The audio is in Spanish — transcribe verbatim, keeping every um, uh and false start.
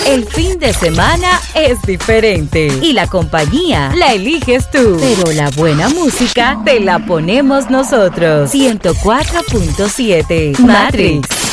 El fin de semana es diferente y la compañía la eliges tú. Pero la buena música te la ponemos nosotros. ciento cuatro punto siete Matrix.